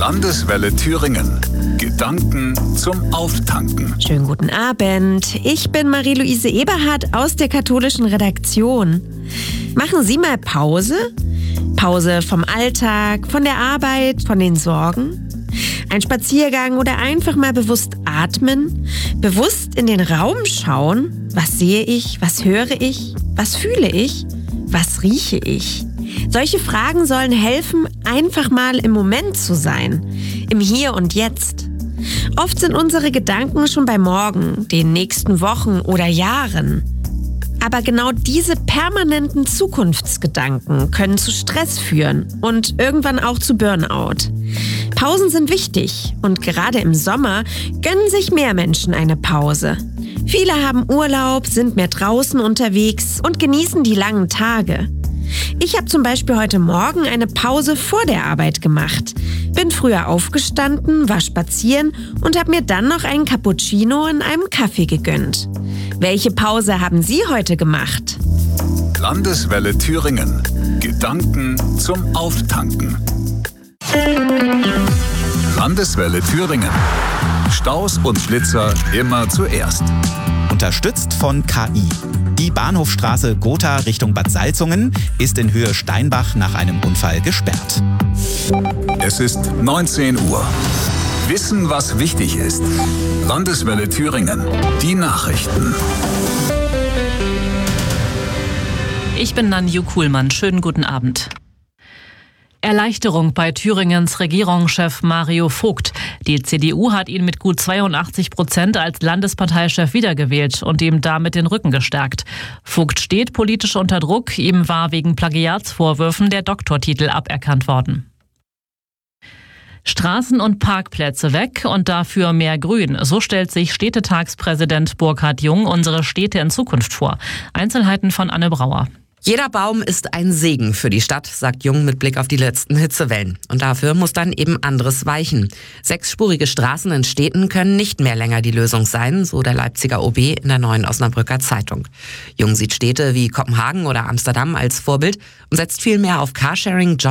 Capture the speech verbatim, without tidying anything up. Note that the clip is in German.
Landeswelle Thüringen. Gedanken zum Auftanken. Schönen guten Abend. Ich bin Marie-Louise Eberhardt aus der katholischen Redaktion. Machen Sie mal Pause? Pause vom Alltag, von der Arbeit, von den Sorgen? Ein Spaziergang oder einfach mal bewusst atmen? Bewusst in den Raum schauen? Was sehe ich? Was höre ich? Was fühle ich? Was rieche ich? Solche Fragen sollen helfen, einfach mal im Moment zu sein. Im Hier und Jetzt. Oft sind unsere Gedanken schon bei morgen, den nächsten Wochen oder Jahren. Aber genau diese permanenten Zukunftsgedanken können zu Stress führen und irgendwann auch zu Burnout. Pausen sind wichtig und gerade im Sommer gönnen sich mehr Menschen eine Pause. Viele haben Urlaub, sind mehr draußen unterwegs und genießen die langen Tage. Ich habe zum Beispiel heute Morgen eine Pause vor der Arbeit gemacht. Bin früher aufgestanden, war spazieren und habe mir dann noch einen Cappuccino in einem Kaffee gegönnt. Welche Pause haben Sie heute gemacht? Landeswelle Thüringen. Gedanken zum Auftanken. Landeswelle Thüringen. Staus und Blitzer immer zuerst. Unterstützt von K I. Die Bahnhofstraße Gotha Richtung Bad Salzungen ist in Höhe Steinbach nach einem Unfall gesperrt. Es ist neunzehn Uhr. Wissen, was wichtig ist. Landeswelle Thüringen. Die Nachrichten. Ich bin Nanju Kuhlmann. Schönen guten Abend. Erleichterung bei Thüringens Regierungschef Mario Vogt. Die C D U hat ihn mit gut zweiundachtzig Prozent als Landesparteichef wiedergewählt und ihm damit den Rücken gestärkt. Vogt steht politisch unter Druck. Ihm war wegen Plagiatsvorwürfen der Doktortitel aberkannt worden. Straßen und Parkplätze weg und dafür mehr Grün. So stellt sich Städtetagspräsident Burkhard Jung unsere Städte in Zukunft vor. Einzelheiten von Anne Brauer. Jeder Baum ist ein Segen für die Stadt, sagt Jung mit Blick auf die letzten Hitzewellen. Und dafür muss dann eben anderes weichen. Sechsspurige Straßen in Städten können nicht mehr länger die Lösung sein, so der Leipziger O B in der Neuen Osnabrücker Zeitung. Jung sieht Städte wie Kopenhagen oder Amsterdam als Vorbild und setzt viel mehr auf Carsharing,